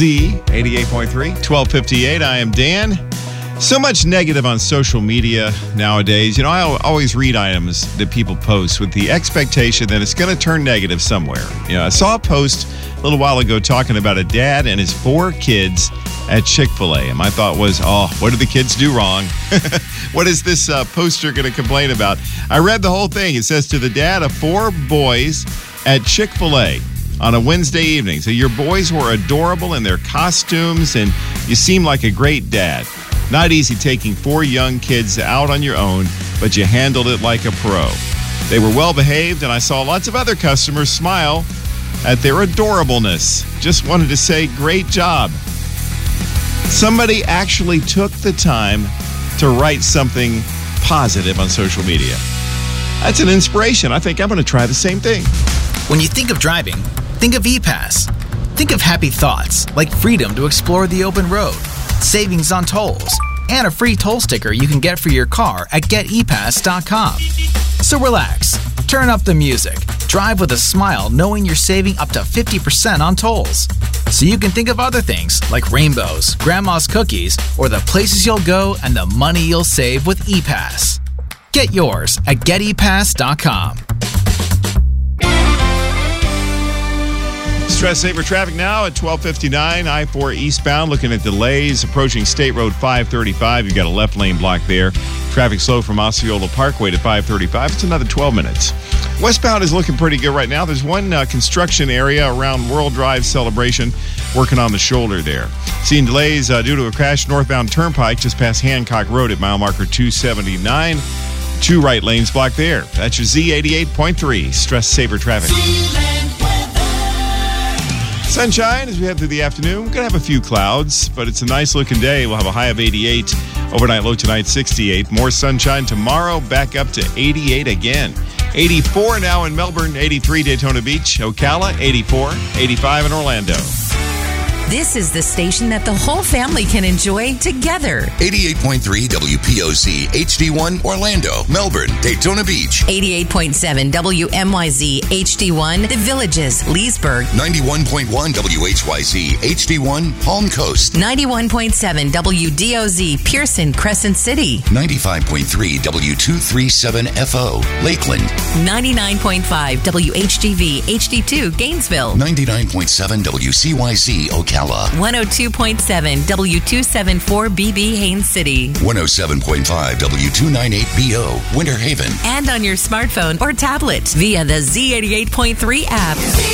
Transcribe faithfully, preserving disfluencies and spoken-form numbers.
Z eighty-eight point three, twelve fifty-eight. I am Dan. So much negative on social media nowadays. You know, I always read items that people post with the expectation that it's going to turn negative somewhere. You know, I saw a post a little while ago talking about a dad and his four kids at Chick-fil-A. And my thought was, oh, what did the kids do wrong? What is this uh, poster going to complain about? I read the whole thing. It says, to the dad of four boys at Chick-fil-A on a Wednesday evening. So your boys were adorable in their costumes and you seem like a great dad. Not easy taking four young kids out on your own, but you handled it like a pro. They were well behaved, and I saw lots of other customers smile at their adorableness. Just wanted to say, great job. Somebody actually took the time to write something positive on social media. That's an inspiration. I think I'm going to try the same thing. When you think of driving, think of E-Pass. Think of happy thoughts like freedom to explore the open road, savings on tolls, and a free toll sticker you can get for your car at get e pass dot com. So relax, turn up the music, drive with a smile knowing you're saving up to fifty percent on tolls. So you can think of other things like rainbows, grandma's cookies, or the places you'll go and the money you'll save with E-Pass. Get yours at get e pass dot com. Stress Saver traffic now at twelve fifty-nine, I four eastbound, looking at delays approaching State Road five thirty-five. You've got a left lane block there. Traffic slow from Osceola Parkway to five thirty-five. It's another twelve minutes. Westbound is looking pretty good right now. There's one uh, construction area around World Drive Celebration working on the shoulder there. Seeing delays uh, due to a crash northbound Turnpike just past Hancock Road at mile marker two seventy-nine. Two right lanes blocked there. That's your Z eighty-eight point three Stress Saver traffic. Sunshine as we head through the afternoon. We're going to have a few clouds, but it's a nice looking day. We'll have a high of eighty-eight. Overnight low tonight, sixty-eight. More sunshine tomorrow, back up to eighty-eight again. eighty-four now in Melbourne, eighty-three Daytona Beach, Ocala, eighty-four, eighty-five in Orlando. This is the station that the whole family can enjoy together. eighty-eight point three W P O C H D one Orlando, Melbourne, Daytona Beach. eighty-eight point seven W M Y Z H D one The Villages, Leesburg. ninety-one point one W H Y Z H D one Palm Coast. ninety-one point seven W D O Z Pearson, Crescent City. ninety-five point three W two thirty-seven F O Lakeland. ninety-nine point five W H G V H D two Gainesville. ninety-nine point seven W C Y Z Ocala. one oh two point seven W two seventy-four B B Haines City. one oh seven point five W two ninety-eight B O Winter Haven. And on your smartphone or tablet via the Z eighty-eight point three app.